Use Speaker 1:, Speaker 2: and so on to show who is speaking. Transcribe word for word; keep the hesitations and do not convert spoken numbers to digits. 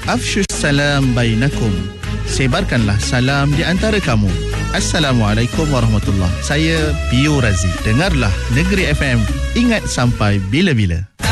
Speaker 1: Afshush salam bainakum. Sebarkanlah salam di antara kamu. Assalamualaikum warahmatullahi. Saya Pio Razi. Dengarlah Negeri F M. Ingat sampai bila-bila.